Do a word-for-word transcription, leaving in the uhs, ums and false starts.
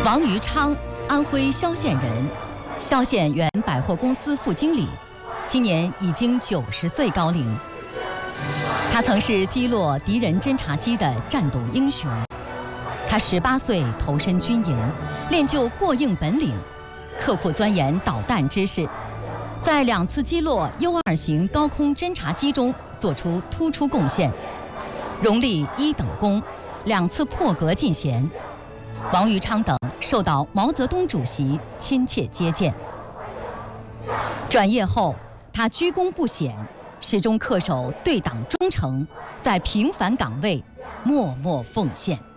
王于昌，安徽萧县人，萧县原百货公司副经理，今年已经九十岁高龄。他曾是击落敌人侦察机的战斗英雄。他十八岁投身军营，练就过硬本领，刻苦钻研导弹知识，在两次击落 U 二型高空侦察机中做出突出贡献，荣立一等功，两次破格进衔。王于昌等受到毛泽东主席亲切接见。转业后，他居功不显，始终恪守对党忠诚，在平凡岗位默默奉献。